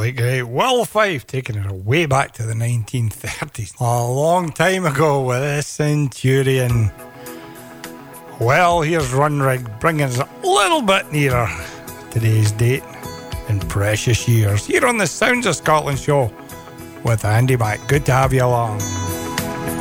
absolutely great. Will Fife taking it way back to the 1930s. A long time ago with this Centurion. Well, here's Runrig bringing us a little bit nearer today's date in precious years. Here on the Sounds of Scotland show with Andy Mack. Good to have you along.